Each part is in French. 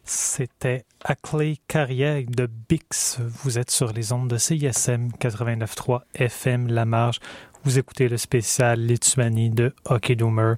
C'était Ackley Carrière de Bix. Vous êtes sur les ondes de CISM 89.3 FM La Marge. Vous écoutez le spécial Lituanie de Hockey Doomer.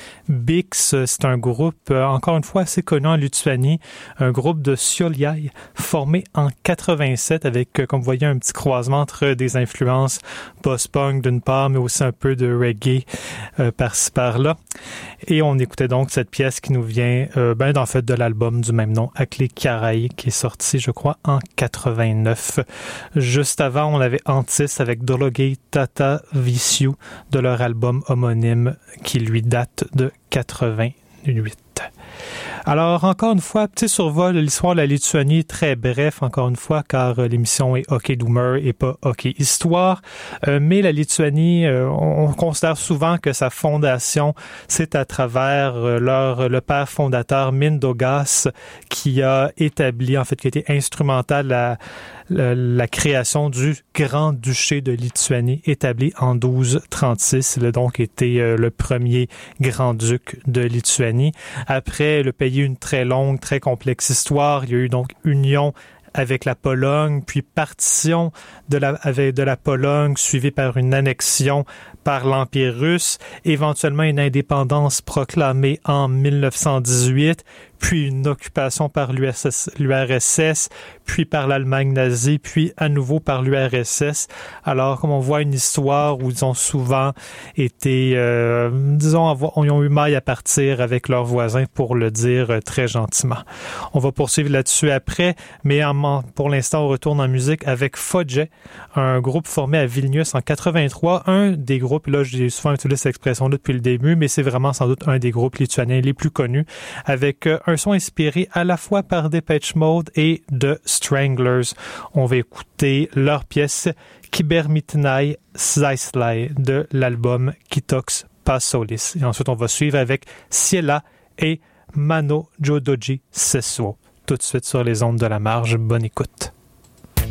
Bix, c'est un groupe, encore une fois, assez connu en Lituanie, un groupe de Šiauliai formé en 87 avec, comme vous voyez, un petit croisement entre des influences post-punk d'une part, mais aussi un peu de reggae par-ci par-là. Et on écoutait donc cette pièce qui nous vient, en fait, de l'album du même nom, Ackley Carrière, qui est sorti, je crois, en 89. Juste avant, on avait Antis avec Dologai Tata Viciu de leur album homonyme qui lui date de 88. Alors, encore une fois, petit survol de l'histoire de la Lituanie, très bref, encore une fois, car l'émission est Hockey Doomer et pas Hockey Histoire. Mais la Lituanie, on considère souvent que sa fondation, c'est à travers le père fondateur Mindaugas qui a établi, en fait, qui a été instrumental à la création du Grand-Duché de Lituanie, établi en 1236. Il a donc été le premier grand-duc de Lituanie. Après, le pays a eu une très longue, très complexe histoire. Il y a eu donc union avec la Pologne, puis partition de la Pologne, suivie par une annexion par l'Empire russe, éventuellement une indépendance proclamée en 1918, puis une occupation par l'URSS, puis par l'Allemagne nazie, puis à nouveau par l'URSS. Alors, comme on voit une histoire où ils ont souvent été, ils ont eu maille à partir avec leurs voisins, pour le dire très gentiment. On va poursuivre là-dessus après, mais pour l'instant, on retourne en musique avec Fodje, un groupe formé à Vilnius en 83, un des groupes, là j'ai souvent utilisé cette expression-là depuis le début, mais c'est vraiment sans doute un des groupes lituaniens les plus connus, avec un son inspiré à la fois par Depeche Mode et de Stranglers. On va écouter leur pièce Kibermitinai Zaislai de l'album Kitox Passolis. Et ensuite, on va suivre avec Ciela et Mano Jodoji Sesuo. Tout de suite sur les ondes de la marge. Bonne écoute.